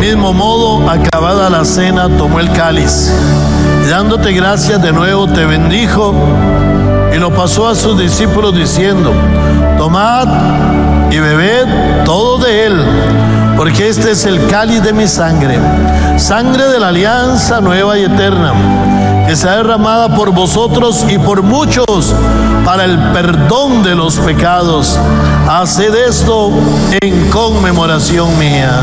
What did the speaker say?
mismo modo, acabada la cena, tomó el cáliz y dándote gracias de nuevo te bendijo y lo pasó a sus discípulos diciendo: tomad y bebed todo de él, porque este es el cáliz de mi sangre, sangre de la alianza nueva y eterna, que será derramada por vosotros y por muchos para el perdón de los pecados. Haced esto en conmemoración mía.